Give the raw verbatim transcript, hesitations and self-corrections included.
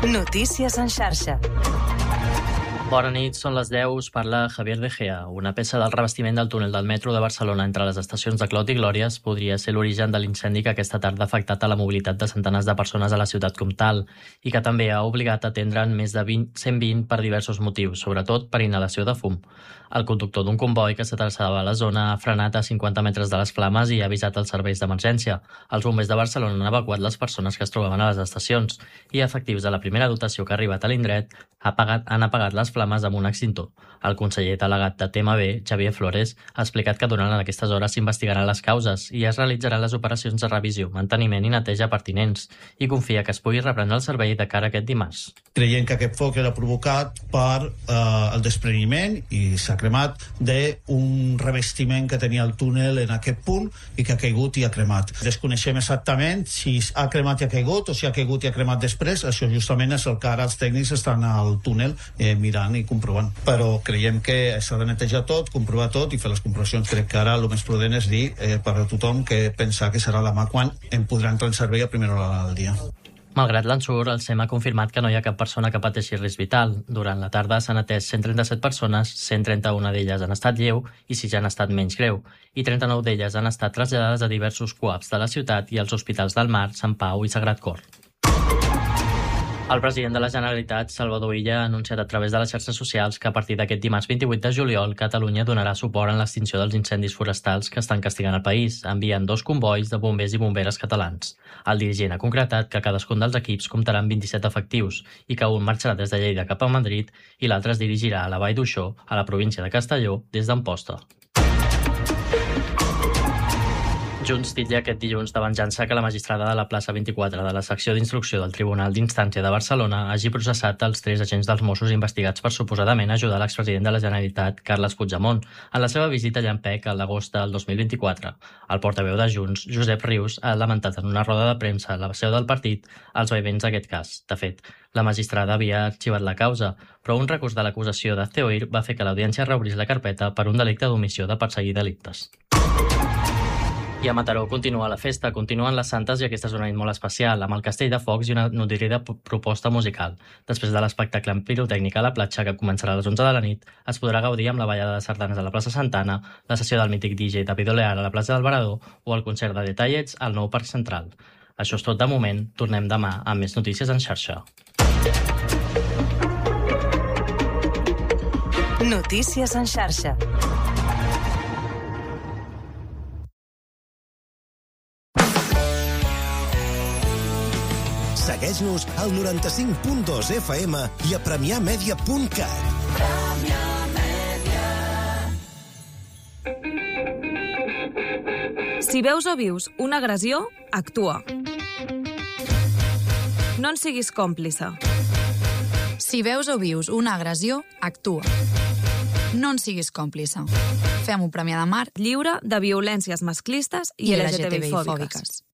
Notícies en xarxa. Bona nit, són les deu, us parla Javier De Gea. Una peça del revestiment del túnel del metro de Barcelona entre les estacions de Clot i Glòries podria ser l'origen de l'incendi que aquesta tarda ha afectat a la mobilitat de centenars de persones a la ciutat comtal i que també ha obligat a atendre'n més de cent vint per diversos motius, sobretot per inhalació de fum. El conductor d'un comboi que s'atravessava a la zona ha frenat a cinquanta metres de les flames i ha avisat els serveis d'emergència. Els bombers de Barcelona han evacuat les persones que es trobaven a les estacions i efectius de la primera dotació que ha arribat a l'indret ha apagat, han apagat les flames amb un extintor. El conseller delegat de T M B, Xavier Flores, ha explicat que durant aquestes hores s'investigaran les causes i es realitzaran les operacions de revisió, manteniment i neteja pertinents i confia que es pugui reprendre el servei de cara a aquest dimarts. Creiem que aquest foc era provocat per eh, el despreniment i s'ha cremat d'un revestiment que tenia el túnel en aquest punt i que ha caigut i ha cremat. Desconeixem exactament si ha cremat i ha caigut o si ha caigut i ha cremat després. Això justament és el que ara els tècnics estan al túnel eh, mirant i comprovant. Però creiem que s'ha de netejar tot, comprovar tot i fer les comprovacions. Crec que ara el més prudent és dir eh, per a tothom que pensar que serà demà quan em podrà entrar en servei a primera hora del dia. Malgrat l'ensurt, el S E M ha confirmat que no hi ha cap persona que pateixi risc vital. Durant la tarda s'han atès cent trenta-set persones, cent trenta-una d'elles han estat lleu i sis han estat menys greu, i trenta-nou d'elles han estat traslladades a diversos C U A Ps de la ciutat i als hospitals del Mar, Sant Pau i Sagrat Cor. El president de la Generalitat, Salvador Illa, ha anunciat a través de les xarxes socials que a partir d'aquest dimarts vint-i-vuit de juliol Catalunya donarà suport en l'extinció dels incendis forestals que estan castigant el país, enviant dos combois de bombers i bomberes catalans. El dirigent ha concretat que cadascun dels equips comptarà amb vint-i-set efectius i que un marxarà des de Lleida cap a Madrid i l'altre es dirigirà a la Vall d'Uixó, a la província de Castelló, des d'Amposta. Junts titlla aquest dilluns de venjança que la magistrada de la plaça vint-i-quatre de la secció d'instrucció del Tribunal d'Instància de Barcelona hagi processat els tres agents dels Mossos investigats per suposadament ajudar l'expresident de la Generalitat, Carles Puigdemont, en la seva visita a Llampec a l'agost del dos mil vint-i-quatre. El portaveu de Junts, Josep Rius, ha lamentat en una roda de premsa a la seu del partit els vaivents d'aquest cas. De fet, la magistrada havia arxivat la causa, però un recurs de l'acusació de C E O I R va fer que l'audiència reobrís la carpeta per un delicte d'omissió de perseguir delictes. I a Mataró continua la festa, continuen les Santes i aquesta és una nit molt especial, amb el castell de focs i una nutrida proposta musical. Després de l'espectacle en pirotècnica a la platja, que començarà a les onze de la nit, es podrà gaudir amb la ballada de sardanes a la plaça Santana, la sessió del mític D J David Olear a la plaça del Varador o el concert de Detallets al nou Parc Central. Això és tot de moment, tornem demà amb més notícies en xarxa. Notícies en xarxa. Segueix-nos al noranta-cinc punt dos F M i a premià media punt cat. Si veus o vius una agressió, actua. No en siguis còmplice. Si veus o vius una agressió, actua. No en siguis còmplice. Fem un Premià de Mar lliure de violències masclistes i, i L G T B I fòbiques.